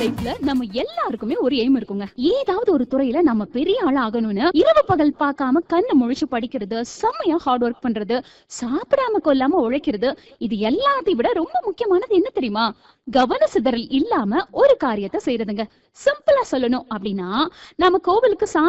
லைஃப்ல நம்ம எல்லாருக்குமே ஒரு எய்ம் இருக்குங்க. ஏதாவது ஒரு துறையில நம்ம பெரிய ஆள் ஆகணும்னு இரவு பகல் பார்க்காம கண்ணு முழிச்சு படிக்கிறது, செம்மையா ஹார்ட் ஒர்க் பண்றது, சாப்பிடாம கொல்லாம உழைக்கிறது, இது எல்லாத்தையும் விட ரொம்ப முக்கியமானது என்ன தெரியுமா? கவன சிதறல் இல்லாம ஒரு காரியத்தை செய்யறதுங்க. சிம்பிளா சொல்லணும் அப்படின்னா, நம்ம கோவிலுக்கு